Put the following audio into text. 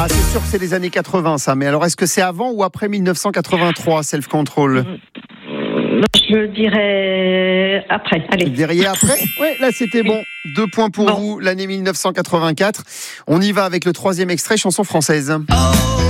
Ah, c'est sûr que c'est les années 80, ça. Mais alors, est-ce que c'est avant ou après 1983, Self Control? Je dirais après. Allez. Vous diriez après? Oui, là, c'était bon. 2 points pour vous, l'année 1984. On y va avec le 3e extrait, chanson française. Oh